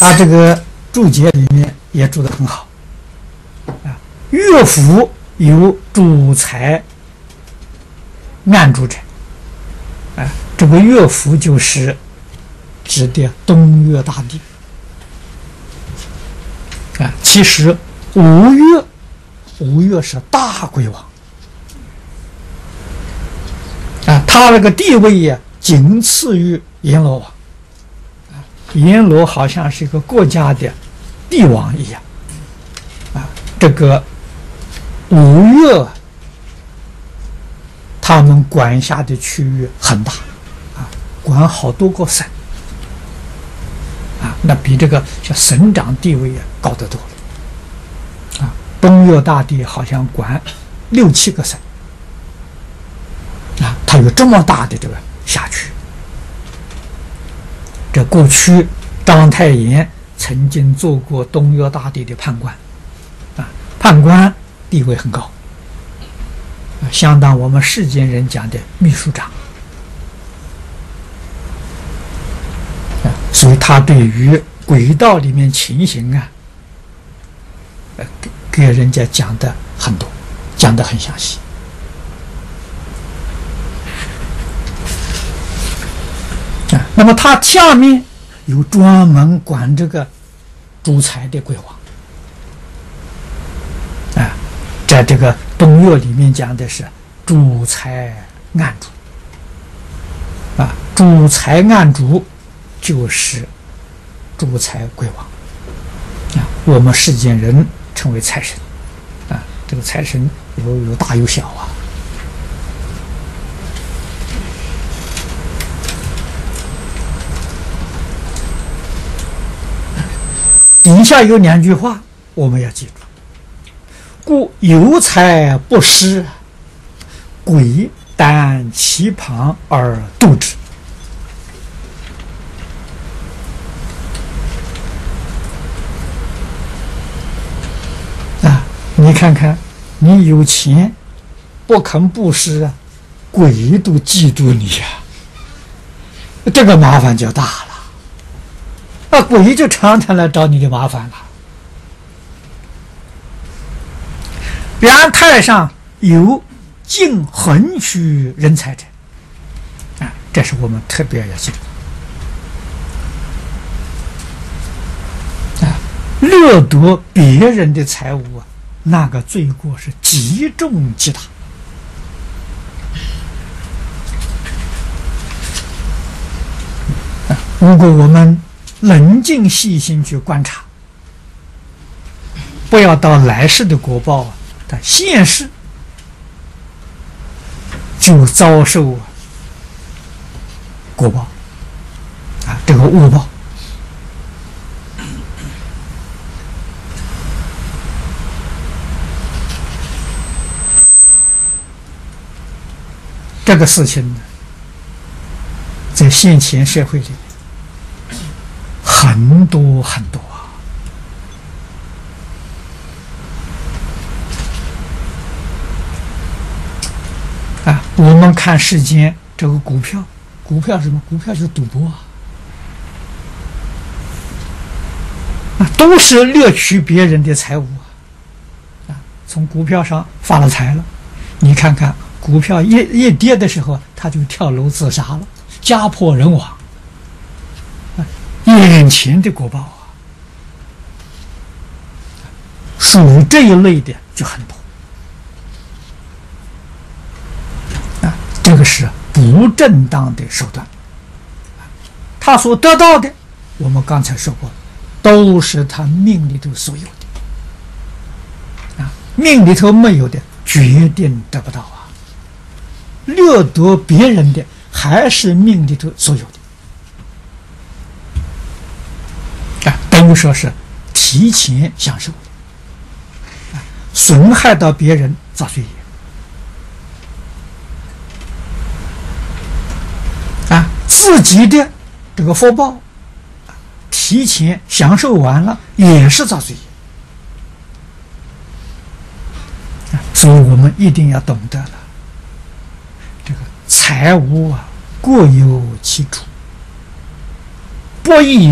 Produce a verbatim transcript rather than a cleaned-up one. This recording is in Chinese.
他这个注解里面也注得很好啊。乐府有主财暗主者，啊，这个乐府就是指的东岳大帝啊。其实吴越，吴越是大鬼王啊，他那个地位呀，仅次于阎罗王。阎罗好像是一个国家的帝王一样啊。这个吴越他们管辖的区域很大啊，管好多个省啊，那比这个像省长地位啊高得多了啊。东岳大帝好像管六七个省啊，他有这么大的这个辖区。这过去章太炎曾经做过东岳大帝的判官啊，判官地位很高啊，相当我们世间人讲的秘书长啊，所以他对于轨道里面情形啊，呃，给给人家讲的很多，讲的很详细。那么他下面有专门管这个主财的鬼王啊，在这个东岳里面讲的是主财暗主啊，主财暗主就是主财鬼王啊，我们世间人称为财神啊，这个财神有有大有小啊。底下有两句话我们要记住：故有财不施，鬼但其旁而度之。啊，你看看，你有钱不肯布施啊，鬼都嫉妒你呀、啊，这个麻烦就大了。那鬼就常常来找你的麻烦了。然太上有尽横虚人财者啊，这是我们特别要记住啊。掠夺别人的财物啊，那个罪过是极重极大啊。如果我们冷静细心去观察，不要到来世的果报啊，但现世就遭受果报啊，这个恶报。这个事情呢，在现前社会里很多很多啊！啊，我们看世间这个股票，股票是什么？股票就是赌博啊！啊，都是掠取别人的财物啊！啊，从股票上发了财了，你看看股票一一跌的时候，他就跳楼自杀了，家破人亡。眼前的果报啊，属于这一类的就很多啊，这个是不正当的手段。他所得到的，我们刚才说过，都是他命里头所有的啊，命里头没有的，决定得不到啊。掠夺别人的，还是命里头所有的。啊，等于说是提前享受，啊，损害到别人造罪业，啊，自己的这个福报，提前享受完了也是造罪业，啊，所以我们一定要懂得了，这个财物啊，各有其主，不宜